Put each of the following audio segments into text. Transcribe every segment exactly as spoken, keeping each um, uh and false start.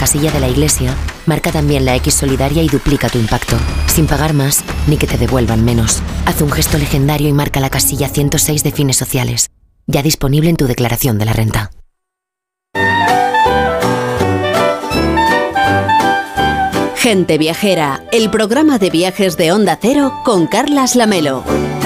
casilla de la iglesia, marca también la X solidaria y duplica tu impacto, sin pagar más ni que te devuelvan menos. Haz un gesto legendario y marca la casilla ciento seis de Fines Sociales, ya disponible en tu declaración de la renta. Gente Viajera, el programa de viajes de Onda Cero con Carlas Lamelo.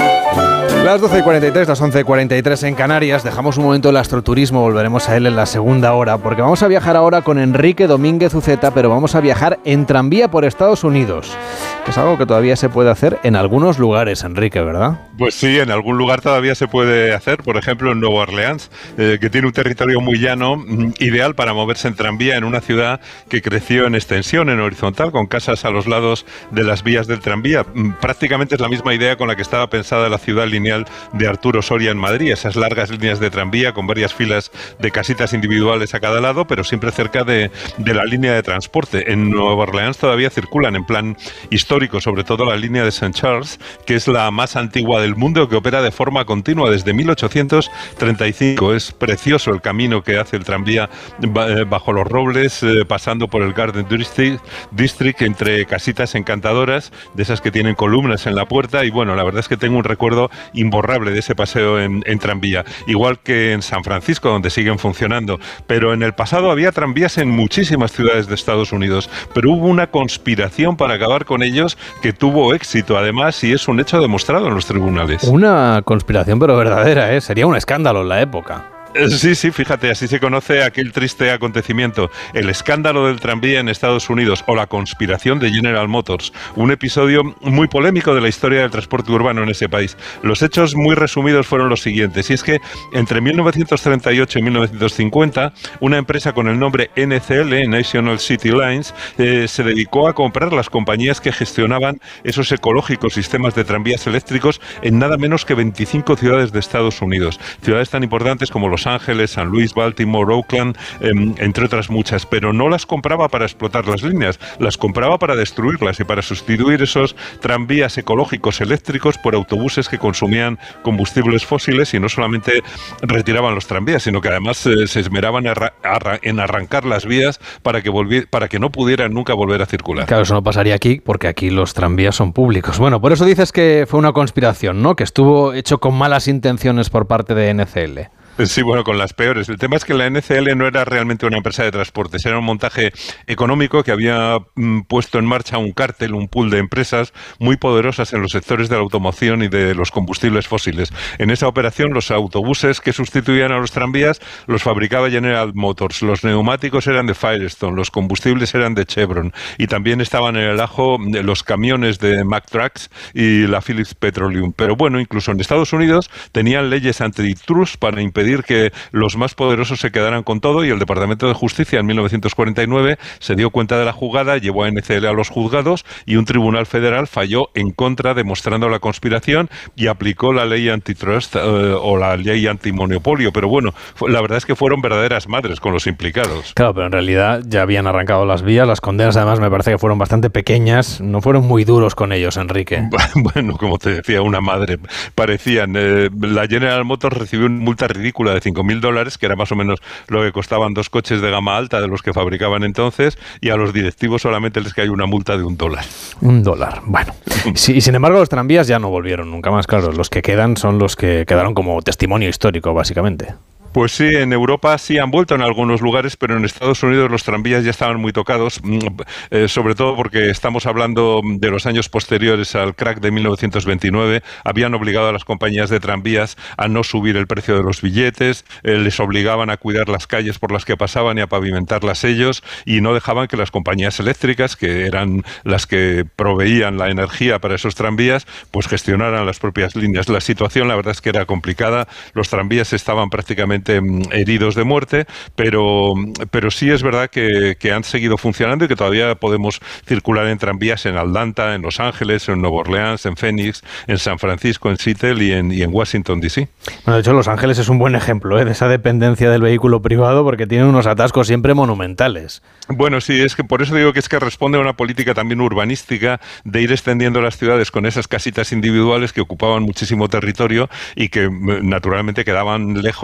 Las doce y cuarenta y tres, las once y cuarenta y tres en Canarias. Dejamos un momento el astroturismo, volveremos a él en la segunda hora, porque vamos a viajar ahora con Enrique Domínguez Uceta, pero vamos a viajar en tranvía por Estados Unidos. Es algo que todavía se puede hacer en algunos lugares, Enrique, ¿verdad? Pues sí, en algún lugar todavía se puede hacer, por ejemplo en Nueva Orleans, eh, que tiene un territorio muy llano, mm, ideal para moverse en tranvía en una ciudad que creció en extensión, en horizontal, con casas a los lados de las vías del tranvía. Mm, prácticamente es la misma idea con la que estaba pensada la ciudad lineal de Arturo Soria en Madrid, esas largas líneas de tranvía con varias filas de casitas individuales a cada lado, pero siempre cerca de, de la línea de transporte. En Nueva Orleans todavía circulan en plan histórico, sobre todo la línea de Saint Charles, que es la más antigua del mundo, que opera de forma continua desde mil ochocientos treinta y cinco. Es precioso el camino que hace el tranvía bajo los robles, eh, pasando por el Garden District, District, entre casitas encantadoras, de esas que tienen columnas en la puerta, y bueno, la verdad es que tengo un recuerdo imborrable de ese paseo en, en tranvía, igual que en San Francisco, donde siguen funcionando. Pero en el pasado había tranvías en muchísimas ciudades de Estados Unidos, pero hubo una conspiración para acabar con ellos que tuvo éxito, además, y es un hecho demostrado en los tribunales. Una conspiración, pero verdadera, ¿eh? Sería un escándalo en la época. Sí, sí, fíjate, así se conoce aquel triste acontecimiento, el escándalo del tranvía en Estados Unidos o la conspiración de General Motors, un episodio muy polémico de la historia del transporte urbano en ese país. Los hechos muy resumidos fueron los siguientes, y es que entre mil novecientos treinta y ocho y mil novecientos cincuenta, una empresa con el nombre N C L, National City Lines, eh, se dedicó a comprar las compañías que gestionaban esos ecológicos sistemas de tranvías eléctricos en nada menos que veinticinco ciudades de Estados Unidos, ciudades tan importantes como Los Ángeles, San Luis, Baltimore, Oakland, eh, entre otras muchas, pero no las compraba para explotar las líneas, las compraba para destruirlas y para sustituir esos tranvías ecológicos eléctricos por autobuses que consumían combustibles fósiles, y no solamente retiraban los tranvías, sino que además eh, se esmeraban arra- arra- en arrancar las vías para que, volvi- para que no pudieran nunca volver a circular. Claro, eso no pasaría aquí, porque aquí los tranvías son públicos. Bueno, por eso dices que fue una conspiración, ¿no? Que estuvo hecho con malas intenciones por parte de N C L. Sí, bueno, con las peores. El tema es que la N C L no era realmente una empresa de transportes, era un montaje económico que había mm, puesto en marcha un cártel, un pool de empresas muy poderosas en los sectores de la automoción y de los combustibles fósiles. En esa operación, los autobuses que sustituían a los tranvías los fabricaba General Motors, los neumáticos eran de Firestone, los combustibles eran de Chevron, y también estaban en el ajo los camiones de Mack Trucks y la Phillips Petroleum. Pero bueno, incluso en Estados Unidos tenían leyes antitrust para impedir que los más poderosos se quedaran con todo, y el Departamento de Justicia en mil novecientos cuarenta y nueve se dio cuenta de la jugada, llevó a N C L a los juzgados y un tribunal federal falló en contra, demostrando la conspiración, y aplicó la ley antitrust eh, o la ley antimonopolio. Pero bueno, la verdad es que fueron verdaderas madres con los implicados. Claro, pero en realidad ya habían arrancado las vías, las condenas además me parece que fueron bastante pequeñas, no fueron muy duros con ellos, Enrique. Bueno, como te decía, una madre parecían. Eh, la General Motors recibió una multa ridícula de cinco mil dólares, que era más o menos lo que costaban dos coches de gama alta de los que fabricaban entonces, y a los directivos solamente les cayó una multa de un dólar. Un dólar, bueno. Sí, y sin embargo los tranvías ya no volvieron nunca más, claro. Los que quedan son los que quedaron como testimonio histórico, básicamente. Pues sí, en Europa sí han vuelto en algunos lugares, pero en Estados Unidos los tranvías ya estaban muy tocados, eh, sobre todo porque estamos hablando de los años posteriores al crack de mil novecientos veintinueve, habían obligado a las compañías de tranvías a no subir el precio de los billetes, eh, les obligaban a cuidar las calles por las que pasaban y a pavimentarlas ellos, y no dejaban que las compañías eléctricas, que eran las que proveían la energía para esos tranvías, pues gestionaran las propias líneas. La situación, la verdad es que era complicada, los tranvías estaban prácticamente heridos de muerte, pero, pero sí es verdad que, que han seguido funcionando y que todavía podemos circular en tranvías en Atlanta, en Los Ángeles, en Nueva Orleans, en Phoenix, en San Francisco, en Seattle y en, y en Washington D C. Bueno, de hecho, Los Ángeles es un buen ejemplo, ¿eh?, de esa dependencia del vehículo privado, porque tiene unos atascos siempre monumentales. Bueno, sí, es que por eso digo que es que responde a una política también urbanística de ir extendiendo las ciudades con esas casitas individuales que ocupaban muchísimo territorio y que naturalmente quedaban lejos de las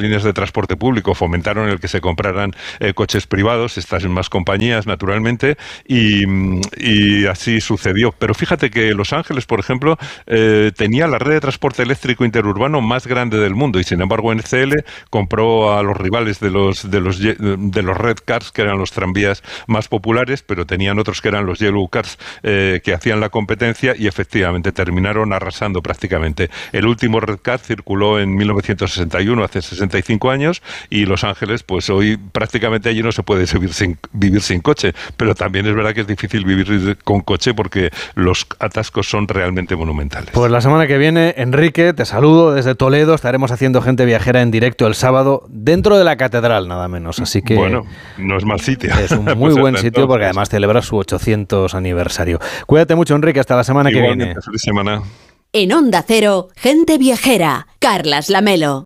líneas de transporte público, fomentaron el que se compraran eh, coches privados, estas más compañías, naturalmente, y, y así sucedió. Pero fíjate que Los Ángeles, por ejemplo, eh, tenía la red de transporte eléctrico interurbano más grande del mundo, y sin embargo N C L compró a los rivales de los, de los, de los Red Cars, que eran los tranvías más populares, pero tenían otros que eran los Yellow Cars, eh, que hacían la competencia, y efectivamente terminaron arrasando prácticamente. El último Red Car circuló en mil novecientos sesenta y uno, hace sesenta y cinco años, y Los Ángeles, pues hoy prácticamente allí no se puede vivir sin, vivir sin coche, pero también es verdad que es difícil vivir con coche porque los atascos son realmente monumentales. Pues la semana que viene, Enrique, te saludo desde Toledo, estaremos haciendo Gente Viajera en directo el sábado, dentro de la catedral nada menos, así que... Bueno, no es mal sitio. Es un muy buen sitio porque además celebra su ochocientos aniversario. Cuídate mucho, Enrique, hasta la semana Igualmente, que viene. Feliz semana. En Onda Cero, Gente Viajera, Carlas Lamelo.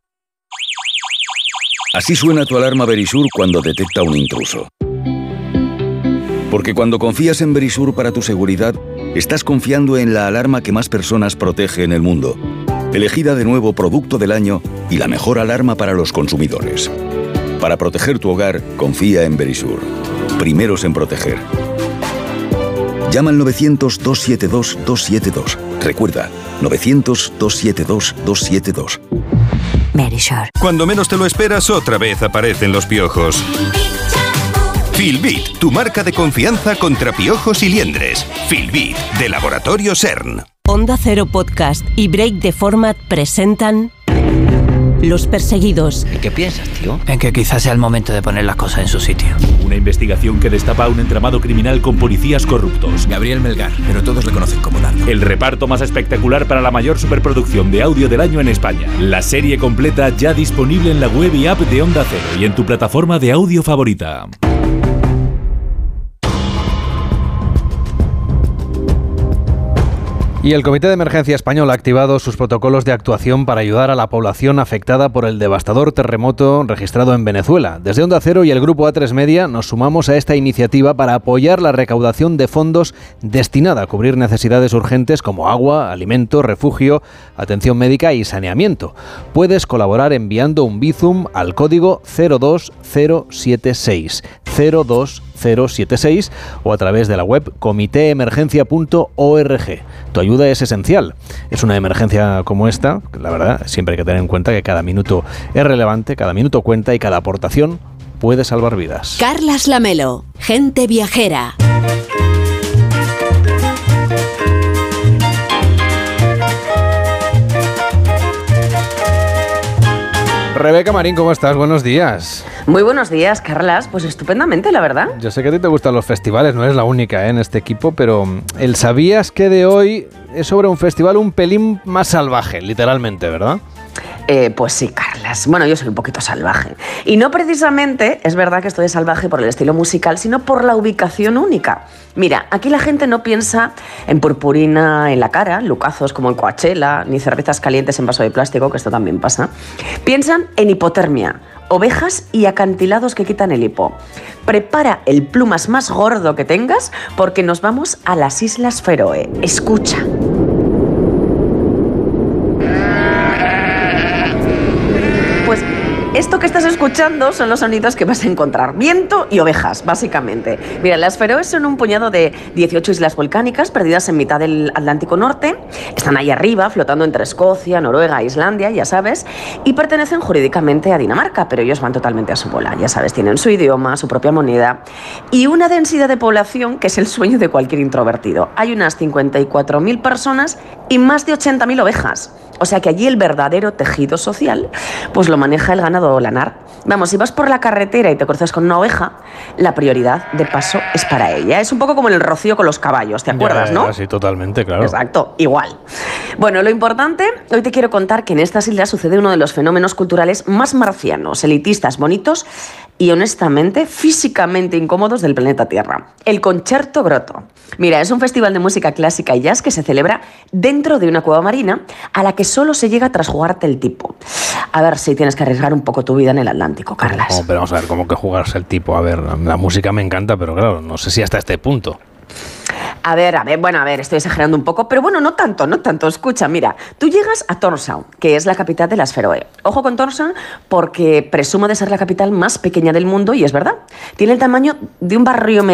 Así suena tu alarma Verisur cuando detecta un intruso. Porque cuando confías en Verisur para tu seguridad, estás confiando en la alarma que más personas protege en el mundo. Elegida de nuevo Producto del Año y la mejor alarma para los consumidores. Para proteger tu hogar, confía en Verisur. Primeros en proteger. Llama al novecientos, dos siete dos, dos siete dos. Recuerda, novecientos, dos siete dos, dos siete dos. Verisur. Cuando menos te lo esperas, otra vez aparecen los piojos. Filbit, tu marca de confianza contra piojos y liendres. Filbit, de Laboratorio CERN. Onda Cero Podcast y Break the Format presentan Los Perseguidos. ¿En qué piensas, tío? En que quizás sea el momento de poner las cosas en su sitio. Una investigación que destapa un entramado criminal con policías corruptos. Gabriel Melgar, pero todos le conocen como Dardo. El reparto más espectacular para la mayor superproducción de audio del año en España. La serie completa ya disponible en la web y app de Onda Cero y en tu plataforma de audio favorita. Y el Comité de Emergencia Español ha activado sus protocolos de actuación para ayudar a la población afectada por el devastador terremoto registrado en Venezuela. Desde Onda Cero y el Grupo A tres Media nos sumamos a esta iniciativa para apoyar la recaudación de fondos destinada a cubrir necesidades urgentes como agua, alimento, refugio, atención médica y saneamiento. Puedes colaborar enviando un Bizum al código cero dos cero siete seis, cero dos cero siete seis o a través de la web comité emergencia punto org. Tu ayuda es esencial. Es una emergencia como esta, la verdad, siempre hay que tener en cuenta que cada minuto es relevante, cada minuto cuenta y cada aportación puede salvar vidas. Carlas Lamelo, Gente Viajera. Rebeca Marín, ¿cómo estás? Buenos días. Muy buenos días, Carlas. Pues estupendamente, la verdad. Yo sé que a ti te gustan los festivales, no eres la única ¿eh? en este equipo, pero el ¿sabías que de hoy es sobre un festival un pelín más salvaje, literalmente, verdad? Eh, pues sí, Carlas. Bueno, yo soy un poquito salvaje. Y no precisamente, es verdad que estoy salvaje por el estilo musical, sino por la ubicación única. Mira, aquí la gente no piensa en purpurina en la cara, lucazos como en Coachella, ni cervezas calientes en vaso de plástico, que esto también pasa. Piensan en hipotermia, ovejas y acantilados que quitan el hipo. Prepara el plumas más gordo que tengas porque nos vamos a las Islas Feroe. Escucha. Pues esto que estás escuchando son los sonidos que vas a encontrar. Viento y ovejas, básicamente. Mira, las Feroe son un puñado de dieciocho islas volcánicas perdidas en mitad del Atlántico Norte. Están ahí arriba, flotando entre Escocia, Noruega e Islandia, ya sabes, y pertenecen jurídicamente a Dinamarca, pero ellos van totalmente a su bola, ya sabes, tienen su idioma, su propia moneda y una densidad de población que es el sueño de cualquier introvertido. Hay unas cincuenta y cuatro mil personas y más de ochenta mil ovejas. O sea que allí el verdadero tejido social pues lo maneja el ganado lanar. Vamos, si vas por la carretera y te cruzas con una oveja, la prioridad de paso es para ella. Es un poco como en el Rocío con los caballos, ¿te acuerdas, ya, no? Sí, totalmente, claro. Exacto, igual. Bueno, lo importante, hoy te quiero contar que en estas islas sucede uno de los fenómenos culturales más marcianos, elitistas, bonitos y honestamente físicamente incómodos del planeta Tierra. El Concerto Grotto. Mira, es un festival de música clásica y jazz que se celebra dentro de una cueva marina a la que solo se llega tras jugarte el tipo. A ver si tienes que arriesgar un poco tu vida en el Atlántico, Carlas. ¿Cómo? Pero vamos a ver, ¿cómo que jugarse el tipo? A ver, la música me encanta, pero claro, no sé si hasta este punto. A ver, a ver, bueno, a ver, estoy exagerando un poco, pero bueno, no tanto, no tanto. Escucha, mira, tú llegas a Tórshavn, que es la capital de las Feroe. Ojo con Tórshavn porque presumo de ser la capital más pequeña del mundo y es verdad. Tiene el tamaño de un barrio